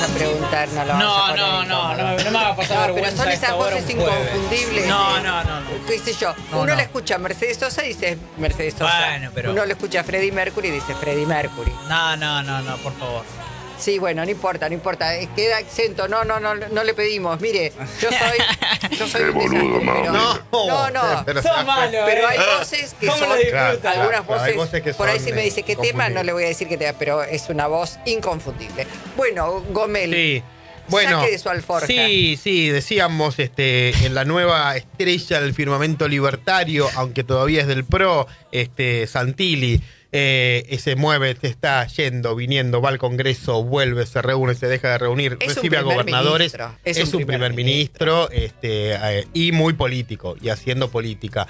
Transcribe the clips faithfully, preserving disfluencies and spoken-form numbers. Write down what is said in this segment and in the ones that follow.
a preguntar, no lo vamos No, a poner no, no, incómodo. no, no me va a pasar No, pero vergüenza son esta esas hora voces un jueves. inconfundibles. No, de- no, no, no. ¿Qué sé yo? No, Uno no. le escucha a Mercedes Sosa y dice Mercedes Sosa. Bueno, pero- Uno le escucha a Freddie Mercury y dice Freddie Mercury. No, no, no, no, por favor. Sí, bueno, no importa, no importa. eh, Queda exento. No, no, no, no le pedimos. Mire, yo soy. Yo soy Qué un desastre, boludo, pero- Mau. No, no. Pero, Sos malo, Pero hay eh. voces que ¿Cómo son. lo disfrutas? Claro, Algunas claro, voces. hay voces que por ahí son, si me eh, dice qué tema, no confundibles. le voy a decir qué tema, pero es una voz inconfundible. Bueno, Gomel. Sí. Bueno, saque de su alforja. sí, sí, decíamos este, en la nueva estrella del firmamento libertario, aunque todavía es del P R O, este, Santilli, eh, se mueve, se está yendo, viniendo, va al Congreso, vuelve, se reúne, se deja de reunir, Es un recibe a primer gobernadores, ministro, es, un primer ministro, este, eh, y muy político, y haciendo política.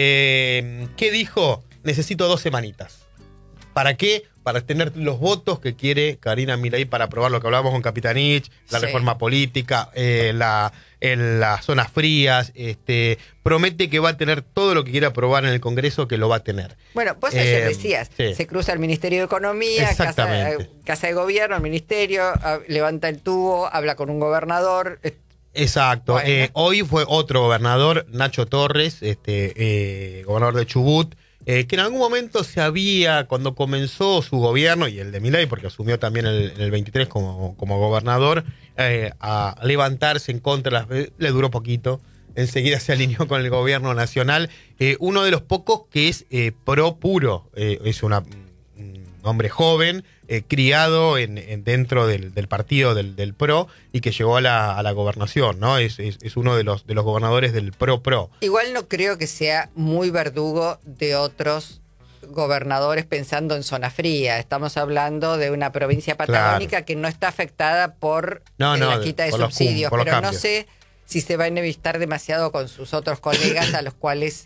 Eh, ¿Qué dijo? Necesito dos semanitas. ¿Para qué? Para tener los votos que quiere Karina Milei para aprobar lo que hablábamos con Capitanich, la Sí. reforma política, eh, la, en las zonas frías. Este, promete que va a tener todo lo que quiere aprobar en el Congreso, que lo va a tener. Bueno, vos ayer Eh, decías, sí. se cruza el Ministerio de Economía, casa, Exactamente. eh, casa de Gobierno, el Ministerio, ah, levanta el tubo, habla con un gobernador. eh, Exacto. Bueno. Eh, hoy fue otro gobernador, Nacho Torres, este, eh, gobernador de Chubut, eh, que en algún momento se había, cuando comenzó su gobierno, y el de Milei, porque asumió también el, en el veintitrés como, como gobernador, eh, a levantarse en contra, de las, le duró poquito, enseguida se alineó con el gobierno nacional, eh, uno de los pocos que es eh, pro puro, eh, es una, un hombre joven, eh, criado en, en dentro del, del partido del, del P R O y que llegó a la, a la gobernación, ¿no? Es, es, es uno de los, de los gobernadores del P R O-P R O. Igual no creo que sea muy verdugo de otros gobernadores pensando en zona fría. Estamos hablando de una provincia patagónica Claro. que no está afectada por No, eh, no, la quita de por los subsidios, cum- por los pero no cambios. sé si se va a enemistar demasiado con sus otros colegas a los cuales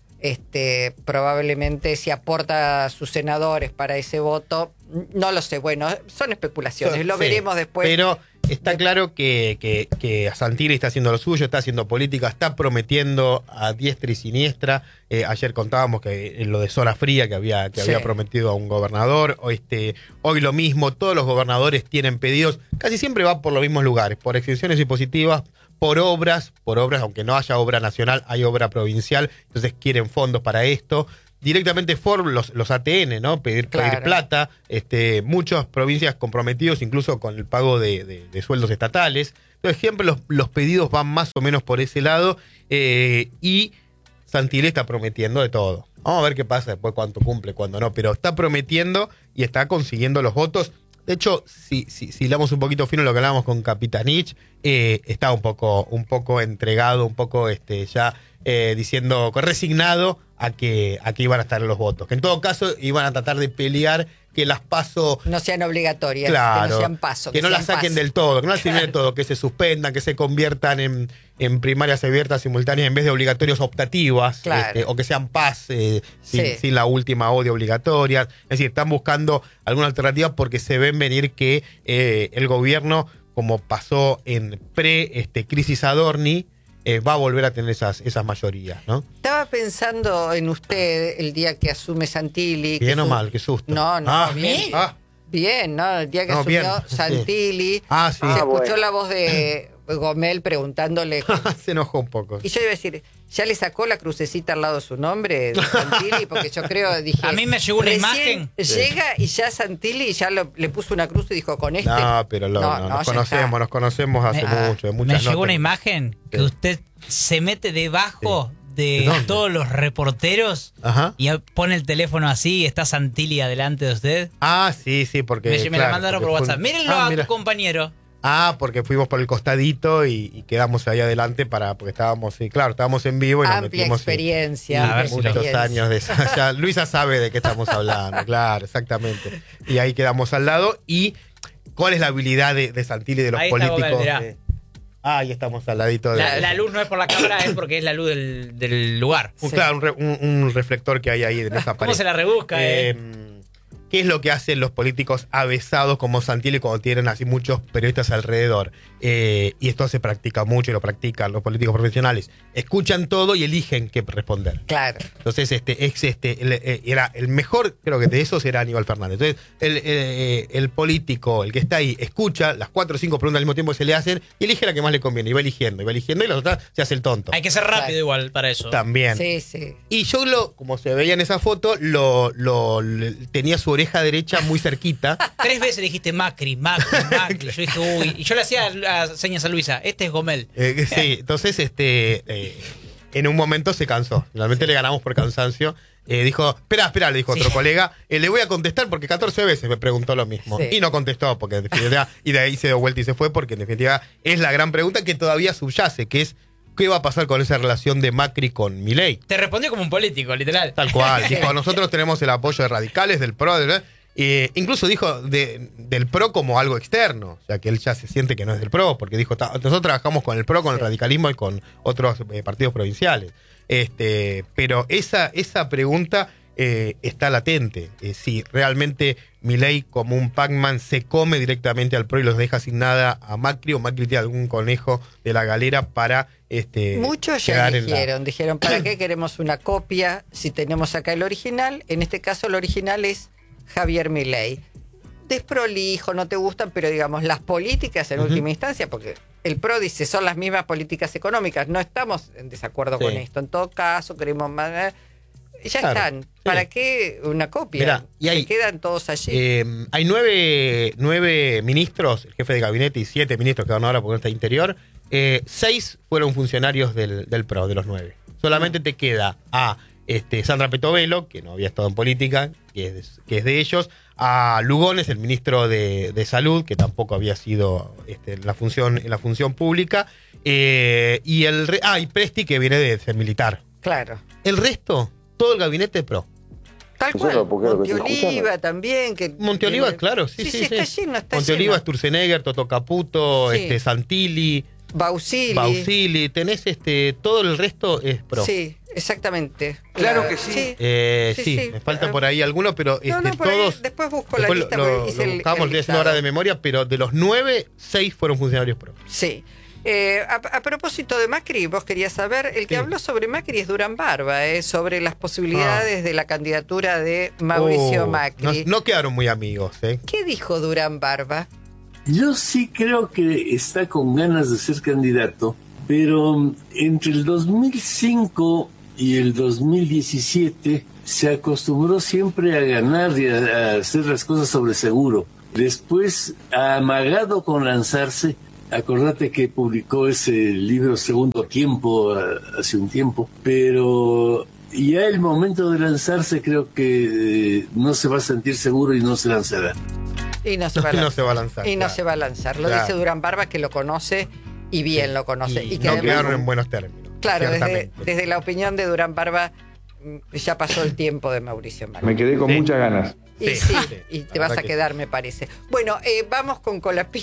este probablemente si aporta a sus senadores para ese voto, no lo sé. Bueno, son especulaciones, lo Sí, veremos después. Pero está de- claro que, que, que Santilli está haciendo lo suyo, está haciendo política, está prometiendo a diestra y siniestra. Eh, ayer contábamos que en lo de zona fría que había, que Sí. había prometido a un gobernador. Hoy, este, hoy lo mismo, todos los gobernadores tienen pedidos, casi siempre va por los mismos lugares, por exenciones impositivas, por obras, por obras, aunque no haya obra nacional, hay obra provincial, entonces quieren fondos para esto. Directamente Ford, los, los A T N, ¿no? Pedir, Claro. pedir plata, este, muchas provincias comprometidos incluso con el pago de, de- de sueldos estatales. Entonces siempre los, los pedidos van más o menos por ese lado, eh, y Santilli está prometiendo de todo. Vamos a ver qué pasa después, cuánto cumple, cuándo no, pero está prometiendo y está consiguiendo los votos. De hecho, si, si, si damos un poquito fino lo que hablábamos con Capitanich, eh, está un poco, un poco entregado, un poco este, ya eh, diciendo, resignado a que, a que iban a estar los votos. Que en todo caso iban a tratar de pelear que las PASO, no sean obligatorias, claro, que no sean paso, que no las sean saquen paso. del todo, que no las eliminen del todo, que se suspendan, que se conviertan en, en primarias abiertas simultáneas en vez de obligatorias optativas, Claro. este, o que sean P A S eh, sin, Sí. sin la última O de obligatoria. Es decir, están buscando alguna alternativa porque se ven venir que eh, el gobierno, como pasó en pre-crisis este, Adorni, eh, va a volver a tener esas, esas mayorías, ¿no? Estaba pensando en usted el día que asume Santilli. que Bien o su- mal, qué susto. No, no, Ah, bien. ah. Bien, ¿no? El día que No, asumió bien, sí. Santilli, Ah, sí. se Ah, escuchó bueno. la voz de Gomel preguntándole. Se enojó un poco. Y yo iba a decir, ¿ya le sacó la crucecita al lado de su nombre de Santilli? Porque yo creo, dije... A mí me llegó una recién imagen. Llega y ya Santilli ya lo- le puso una cruz y dijo, con este... No, pero lo- No, no, no, nos ya conocemos, está. nos conocemos hace Ah, mucho, de Me muchas llegó notas. una imagen que Sí. usted se mete debajo ¿De de dónde? todos los reporteros Ajá. y pone el teléfono así y está Santilli delante de usted. Ah, sí, sí, porque. me me claro, la mandaron por porque fue- WhatsApp. Mírenlo ah, a mira. tu compañero. Ah, porque fuimos por el costadito y, y quedamos ahí adelante para, porque estábamos, sí, claro, estábamos en vivo y nos Amplia metimos en- experiencia. y A ver si muchos experiencia. años de esa. Ya, Luisa sabe de qué estamos hablando, claro, exactamente. Y ahí quedamos al lado. ¿Y cuál es la habilidad de, de Santilli, de los Ahí está políticos? Gomel, mirá. Eh, ah, ahí estamos al ladito de. La, la luz no es por la cámara, es porque es la luz del, del lugar. Un- Sí. Claro, un, re- un- un reflector que hay ahí en esa pared. ¿Cómo se la rebusca, eh? Eh, ¿qué es lo que hacen los políticos avesados como Santilli cuando tienen así muchos periodistas alrededor? Eh, y esto se practica mucho y lo practican los políticos profesionales. Escuchan todo y eligen qué responder. Claro. Entonces, este, ex, este, el, eh, era el mejor, creo que de esos era Aníbal Fernández. Entonces, el, el, el político, el que está ahí, escucha las cuatro o cinco preguntas al mismo tiempo que se le hacen y elige la que más le conviene. Y va eligiendo, y va eligiendo, y las otras se hace el tonto. Hay que ser rápido Claro. igual para eso. También. Sí, sí. Y yo, lo, como se veía en esa foto, lo, lo, lo- tenía su oreja derecha muy cerquita. Tres veces dijiste Macri, Macri, Macri. Yo dije, uy. Y yo le hacía las señas a Luisa. Este es Gomel. Eh, sí, entonces, este, eh, en un momento se cansó. Realmente le ganamos por cansancio. Eh, dijo, espera, espera, le dijo Sí. otro colega, eh, le voy a contestar porque catorce veces me preguntó lo mismo. Sí. Y no contestó, porque en definitiva, y de ahí se dio vuelta y se fue, porque en definitiva es la gran pregunta que todavía subyace, que es, ¿qué va a pasar con esa relación de Macri con Milei? Te respondió como un político, literal. Tal cual. Dijo, nosotros tenemos el apoyo de radicales, del PRO, del- eh, incluso dijo de- del PRO como algo externo. O sea, que él ya se siente que no es del PRO, porque dijo, "Ta- nosotros trabajamos con el PRO, con el Sí. radicalismo y con otros eh, partidos provinciales. Este, pero esa, esa pregunta eh, está latente. Eh, si realmente Milei, como un Pac-Man, se come directamente al PRO y los deja sin nada a Macri, o Macri tiene algún conejo de la galera para... Este, Muchos ya quedar en la- dijeron, dijeron, ¿para qué queremos una copia si tenemos acá el original? En este caso el original es Javier Milei. Desprolijo, no te gustan, pero digamos, las políticas en Ujú. última instancia, porque el PRO dice, son las mismas políticas económicas, no estamos en desacuerdo Sí. con esto. En todo caso, queremos más... eh, Ya Claro, están. sí. ¿Para qué una copia? Mirá, y hay- Se quedan todos allí. Eh, hay nueve, nueve ministros, el jefe de gabinete y siete ministros que van ahora por nuestra interior. Eh, seis fueron funcionarios del, del PRO, de los nueve. Solamente te queda a este, Sandra Petovelo, que no había estado en política, que es de, que es de ellos, a Lugones, el ministro de, de Salud, que tampoco había sido este, en, la función, en la función pública, eh, y el re- ah, y Presti, que viene de ser militar. Claro. El resto, todo el gabinete PRO. Tal Eso cual. es lo porque es lo que estoy Monteoliva escuchando. también. Que Monteoliva, tiene- claro, sí, sí, sí. está lleno, está Monteoliva, lleno. Sturzenegger, Toto Caputo, Sí. este, Santilli, Bausili. Bausili, tenés este, todo el resto es pro. Sí, exactamente. Claro La- que sí. Eh, Sí, sí, sí. me falta por ahí alguno, pero No, este, no, por ahí todos. después busco la después lista, lo, porque lo- hice lo el- buscamos, el estoy haciendo listado. ahora de memoria, pero de los nueve, seis fueron funcionarios pro. Sí. Eh, a, a propósito de Macri, vos querías saber, el que Sí. habló sobre Macri es Durán Barba, eh, sobre las posibilidades de la candidatura de Mauricio Oh, Macri. No, no quedaron muy amigos, ¿eh? ¿Qué dijo Durán Barba? Yo sí creo que está con ganas de ser candidato, pero entre el dos mil cinco y el dos mil diecisiete se acostumbró siempre a ganar y a, a hacer las cosas sobre seguro. Después ha amagado con lanzarse. Acordate que publicó ese libro Segundo Tiempo a- hace un tiempo, pero ya el momento de lanzarse creo que eh, no se va a sentir seguro y no se lanzará. Y no se va a No lanzar. se va a lanzar, Y no claro. se va a lanzar. Lo Claro. dice Durán Barba, que lo conoce y bien lo conoce. Y, Y, que no además- quedaron en buenos términos. Claro, desde, ciertamente. desde la opinión de Durán Barba, mm, ya pasó el tiempo de Mauricio Macri. Me quedé con Sí. muchas ganas. Y Sí, sí, sí, y la te vas verdad a que quedar, me parece. Bueno, eh, vamos con Colapinto.